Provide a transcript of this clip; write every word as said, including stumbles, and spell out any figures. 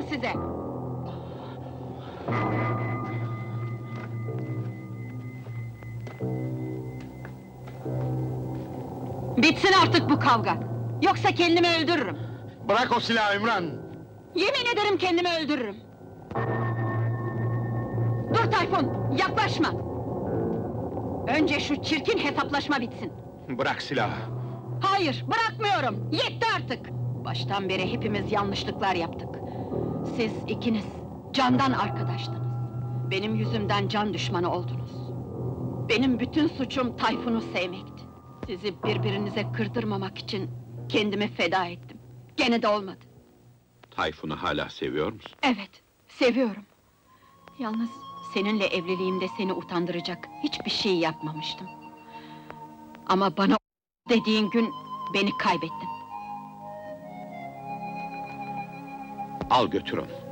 size! Bitsin artık bu kavga! Yoksa kendimi öldürürüm! Bırak o silahı İmran! Yemin ederim kendimi öldürürüm! Dur Tayfun, yaklaşma! Önce şu çirkin hesaplaşma bitsin! Bırak silahı! Hayır, bırakmıyorum! Yetti artık! Baştan beri hepimiz yanlışlıklar yaptık. Siz ikiniz, candan arkadaştınız. Benim yüzümden can düşmanı oldunuz. Benim bütün suçum Tayfun'u sevmekti. Sizi birbirinize kırdırmamak için kendimi feda ettim. Gene de olmadı. Tayfun'u hala seviyor musun? Evet, seviyorum. Yalnız seninle evliliğimde seni utandıracak hiçbir şey yapmamıştım. Ama bana dediğin gün beni kaybettin. Al götür onu.